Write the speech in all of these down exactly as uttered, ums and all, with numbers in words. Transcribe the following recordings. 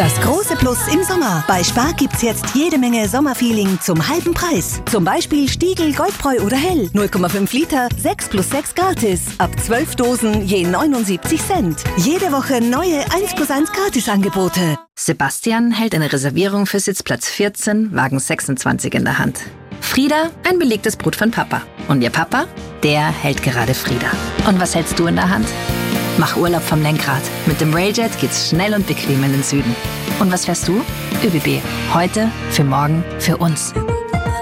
Das große Plus im Sommer. Bei Spar gibt's jetzt jede Menge Sommerfeeling zum halben Preis. Zum Beispiel Stiegl, Goldbräu oder Hell. null Komma fünf Liter, sechs plus sechs gratis. Ab zwölf Dosen je neunundsiebzig Cent. Jede Woche neue eins plus eins Gratisangebote. Sebastian hält eine Reservierung für Sitzplatz vierzehn, Wagen sechsundzwanzig in der Hand. Frieda ein belegtes Brot von Papa. Und ihr Papa, der hält gerade Frieda. Und was hältst du in der Hand? Mach Urlaub vom Lenkrad. Mit dem Railjet geht's schnell und bequem in den Süden. Und was fährst du? ÖBB. Heute, für morgen, für uns. Ja,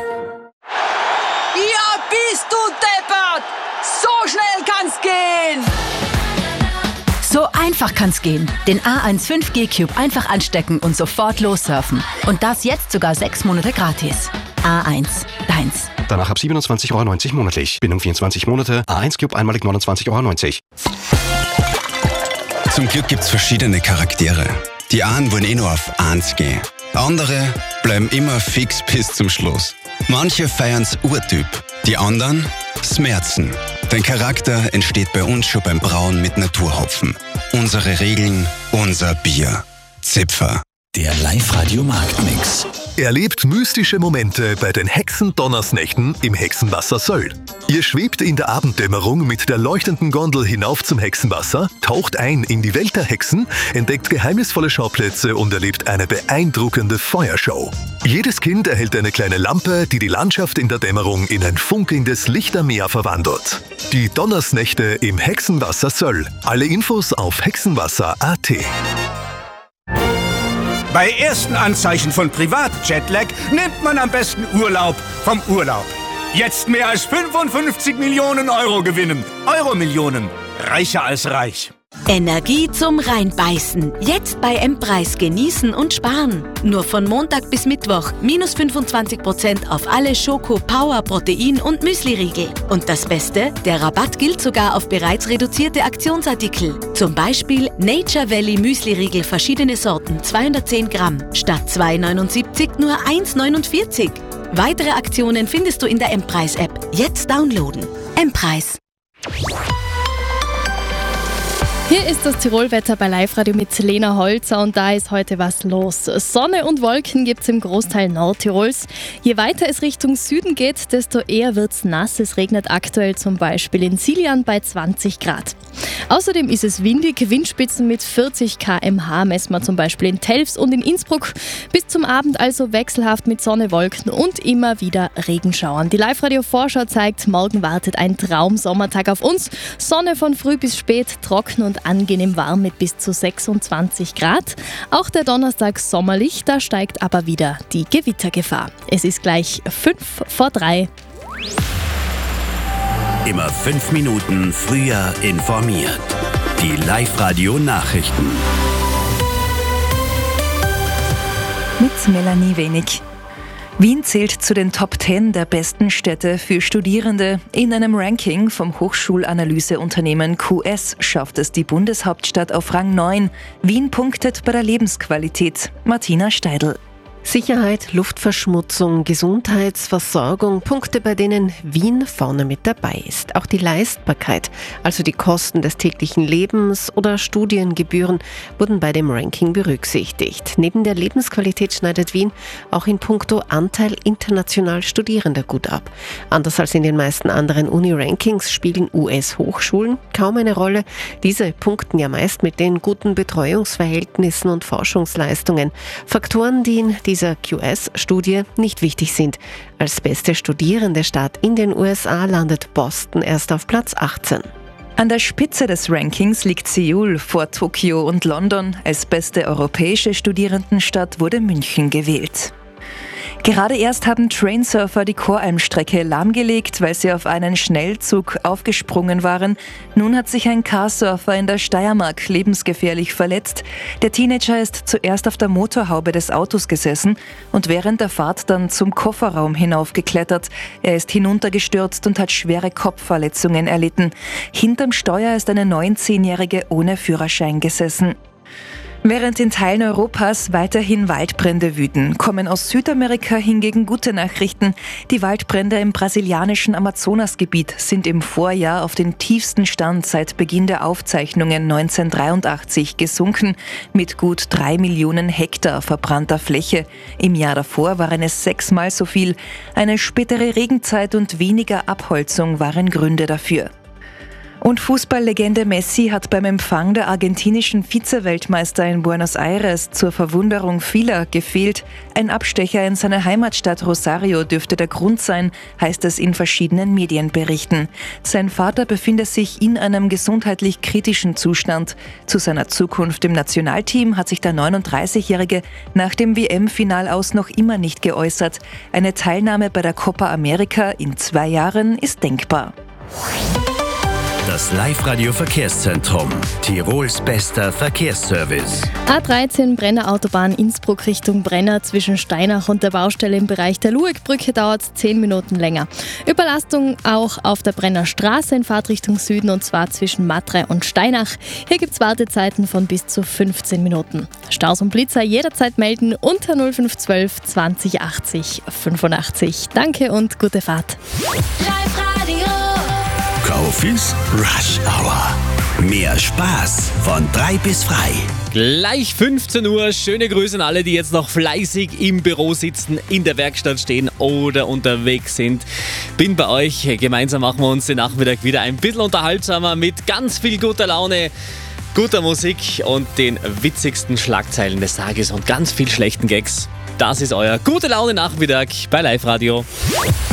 bist du deppert! So schnell kann's gehen! So einfach kann's gehen. Den A eins fünf G Cube einfach anstecken und sofort lossurfen. Und das jetzt sogar sechs Monate gratis. A eins, deins. Danach ab siebenundzwanzig Euro neunzig monatlich. Bindung vierundzwanzig Monate. A eins Cube einmalig neunundzwanzig Euro neunzig. Zum Glück gibt's verschiedene Charaktere. Die einen wollen eh nur auf eins gehen. Andere bleiben immer fix bis zum Schluss. Manche feiern's Urtyp. Die anderen Smerzen. Dein Charakter entsteht bei uns schon beim Brauen mit Naturhopfen. Unsere Regeln, unser Bier. Zipfer. Der Live-Radio-Marktmix. Erlebt mystische Momente bei den Hexen-Donnersnächten im Hexenwasser Söll. Ihr schwebt in der Abenddämmerung mit der leuchtenden Gondel hinauf zum Hexenwasser, taucht ein in die Welt der Hexen, entdeckt geheimnisvolle Schauplätze und erlebt eine beeindruckende Feuershow. Jedes Kind erhält eine kleine Lampe, die die Landschaft in der Dämmerung in ein funkelndes Lichtermeer verwandelt. Die Donnersnächte im Hexenwasser Söll. Alle Infos auf hexenwasser punkt a t. Bei ersten Anzeichen von Privat-Jetlag nimmt man am besten Urlaub vom Urlaub. Jetzt mehr als fünfundfünfzig Millionen Euro gewinnen. Euro-Millionen. Reicher als reich. Energie zum Reinbeißen. Jetzt bei M-Preis genießen und sparen. Nur von Montag bis Mittwoch minus fünfundzwanzig Prozent auf alle Schoko, Power, Protein und Müsli-Riegel. Und das Beste, der Rabatt gilt sogar auf bereits reduzierte Aktionsartikel. Zum Beispiel Nature Valley Müsli-Riegel verschiedene Sorten, zweihundertzehn Gramm. Statt zwei neunundsiebzig nur eins neunundvierzig. Weitere Aktionen findest du in der M-Preis-App. Jetzt downloaden. M-Preis. Hier ist das Tirolwetter bei Live-Radio mit Lena Holzer und da ist heute was los. Sonne und Wolken gibt es im Großteil Nordtirols. Je weiter es Richtung Süden geht, desto eher wird es nass. Es regnet aktuell zum Beispiel in Siljan bei zwanzig Grad. Außerdem ist es windig, Windspitzen mit vierzig Kilometer pro Stunde messen wir zum Beispiel in Telfs und in Innsbruck. Bis zum Abend also wechselhaft mit Sonne, Wolken und immer wieder Regenschauern. Die Live-Radio-Vorschau zeigt, morgen wartet ein Traum-Sommertag auf uns. Sonne von früh bis spät, trocken und angenehm warm mit bis zu sechsundzwanzig Grad. Auch der Donnerstag sommerlich, da steigt aber wieder die Gewittergefahr. Es ist gleich fünf vor drei. Immer fünf Minuten früher informiert. Die Live-Radio-Nachrichten. Mit Melanie Wenig. Wien zählt zu den Top zehn der besten Städte für Studierende. In einem Ranking vom Hochschulanalyseunternehmen Q S schafft es die Bundeshauptstadt auf Rang neun. Wien punktet bei der Lebensqualität. Martina Steidl. Sicherheit, Luftverschmutzung, Gesundheitsversorgung, Punkte, bei denen Wien vorne mit dabei ist. Auch die Leistbarkeit, also die Kosten des täglichen Lebens oder Studiengebühren, wurden bei dem Ranking berücksichtigt. Neben der Lebensqualität schneidet Wien auch in puncto Anteil international Studierender gut ab. Anders als in den meisten anderen Uni-Rankings spielen U S-Hochschulen kaum eine Rolle. Diese punkten ja meist mit den guten Betreuungsverhältnissen und Forschungsleistungen. Faktoren, die in dieser Q S-Studie nicht wichtig sind. Als beste Studierendestadt in den U S A landet Boston erst auf Platz achtzehn. An der Spitze des Rankings liegt Seoul vor Tokio und London. Als beste europäische Studierendenstadt wurde München gewählt. Gerade erst haben Trainsurfer die Koralmstrecke lahmgelegt, weil sie auf einen Schnellzug aufgesprungen waren. Nun hat sich ein Carsurfer in der Steiermark lebensgefährlich verletzt. Der Teenager ist zuerst auf der Motorhaube des Autos gesessen und während der Fahrt dann zum Kofferraum hinaufgeklettert. Er ist hinuntergestürzt und hat schwere Kopfverletzungen erlitten. Hinterm Steuer ist eine neunzehnjährige ohne Führerschein gesessen. Während in Teilen Europas weiterhin Waldbrände wüten, kommen aus Südamerika hingegen gute Nachrichten. Die Waldbrände im brasilianischen Amazonasgebiet sind im Vorjahr auf den tiefsten Stand seit Beginn der Aufzeichnungen neunzehnhundertdreiundachtzig gesunken, mit gut drei Millionen Hektar verbrannter Fläche. Im Jahr davor waren es sechsmal so viel. Eine spätere Regenzeit und weniger Abholzung waren Gründe dafür. Und Fußballlegende Messi hat beim Empfang der argentinischen Vize-Weltmeister in Buenos Aires zur Verwunderung vieler gefehlt. Ein Abstecher in seine Heimatstadt Rosario dürfte der Grund sein, heißt es in verschiedenen Medienberichten. Sein Vater befinde sich in einem gesundheitlich kritischen Zustand. Zu seiner Zukunft im Nationalteam hat sich der neununddreißigjährige nach dem W M-Final aus noch immer nicht geäußert. Eine Teilnahme bei der Copa America in zwei Jahren ist denkbar. Das Live-Radio-Verkehrszentrum. Tirols bester Verkehrsservice. A dreizehn Brenner Autobahn Innsbruck Richtung Brenner zwischen Steinach und der Baustelle im Bereich der Luegbrücke dauert zehn Minuten länger. Überlastung auch auf der Brenner Straße in Fahrtrichtung Süden und zwar zwischen Matre und Steinach. Hier gibt es Wartezeiten von bis zu fünfzehn Minuten. Staus und Blitzer jederzeit melden unter null fünf eins zwei zwanzig achtzig fünfundachtzig. Danke und gute Fahrt. Live-Radio. Kaufis Rush Hour. Mehr Spaß von drei bis frei. Gleich fünfzehn Uhr. Schöne Grüße an alle, die jetzt noch fleißig im Büro sitzen, in der Werkstatt stehen oder unterwegs sind. Bin bei euch. Gemeinsam machen wir uns den Nachmittag wieder ein bisschen unterhaltsamer mit ganz viel guter Laune, guter Musik und den witzigsten Schlagzeilen des Tages und ganz viel schlechten Gags. Das ist euer gute Laune Nachmittag bei Live Radio.